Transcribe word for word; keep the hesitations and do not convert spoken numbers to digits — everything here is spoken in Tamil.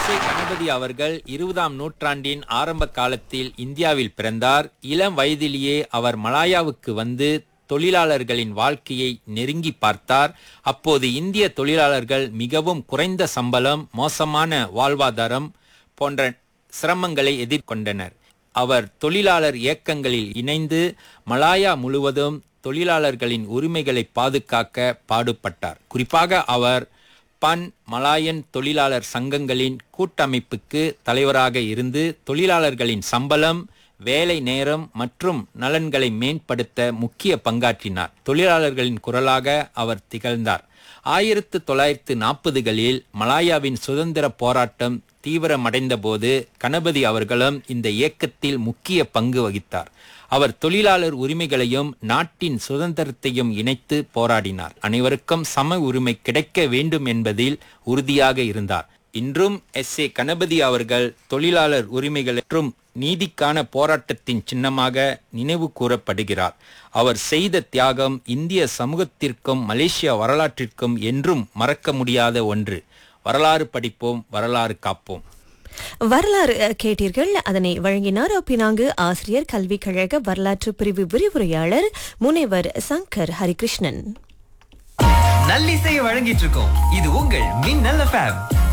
எஸ் ஏ கணபதி அவர்கள் இருபதாம் நூற்றாண்டின் ஆரம்ப காலத்தில் இந்தியாவில் பிறந்தார். இளம் வயதிலேயே அவர் மலாயாவுக்கு வந்து தொழிலாளர்களின் வாழ்க்கையை நெருங்கி பார்த்தார். அப்போது இந்திய தொழிலாளர்கள் மிகவும் குறைந்த சம்பளம், மோசமான வாழ்வாதாரம் போன்ற சிரமங்களை எதிர்கொண்டனர். அவர் தொழிலாளர் இயக்கங்களில் இணைந்து மலாயா முழுவதும் தொழிலாளர்களின் உரிமைகளை பாதுகாக்க பாடுபட்டார். குறிப்பாக அவர் பன் மலாயன் தொழிலாளர் சங்கங்களின் கூட்டமைப்புக்கு தலைவராக இருந்து தொழிலாளர்களின் சம்பளம், வேலை நேரம் மற்றும் நலன்களை மேம்படுத்த முக்கிய பங்காற்றினார். தொழிலாளர்களின் குரலாக அவர் திகழ்ந்தார். ஆயிரத்து தொள்ளாயிரத்து நாற்பதுகளில் மலாயாவின் சுதந்திர போராட்டம் தீவிரமடைந்த போது கணபதி அவர்களும் இந்த இயக்கத்தில் முக்கிய பங்கு வகித்தார். அவர் தொழிலாளர் உரிமைகளையும் நாட்டின் சுதந்திரத்தையும் இணைத்து போராடினார். அனைவருக்கும் சம உரிமை கிடைக்க வேண்டும் என்பதில் உறுதியாக இருந்தார். இன்றும் எஸ் ஏ கணபதி அவர்கள் தொழிலாளர் உரிமைகள் மற்றும் நீதிக்கான போராட்டத்தின் சின்னமாக நினைவு கூறப்படுகிறார். அவர் செய்த தியாகம் இந்திய சமூகத்திற்கும் மலேசியா வரலாற்றிற்கும் என்றும் மறக்க முடியாத ஒன்று. வரலாறு படிப்போம், வரலாறு காப்போம். வரலாறு கேட்டீர்கள். அதனை வழங்கினார் பினாங்கு ஆசிரியர் கல்விக் கழக வரலாற்று பிரிவு விரிவுரையாளர் முனைவர் சங்கர் ஹரிகிருஷ்ணன். நல்லிசையை வழங்கிட்டு இருக்கோம். இது உங்கள் மின்னல் எஃப்எம்.